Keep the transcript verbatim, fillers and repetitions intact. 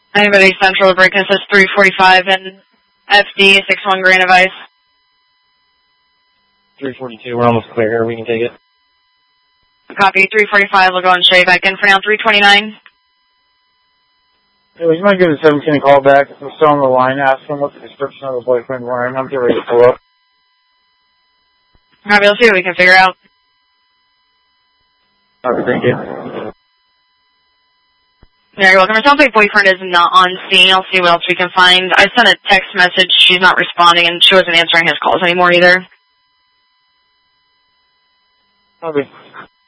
Anybody central to break-in says three forty-five and F D, six one grain of ice. three forty-two, we're almost clear here, we can take it. Copy, three forty-five, we'll go and show you back in for now, three twenty-nine. Hey, would you mind giving seventeen a call back? I'm still on the line, asking what the description of the boyfriend wearing. I'm getting ready to pull up. Copy, we'll see what we can figure out. Okay, thank you. Yeah, you're welcome. It sounds like boyfriend is not on scene. I'll see what else we can find. I sent a text message. She's not responding, and she wasn't answering his calls anymore either. Okay.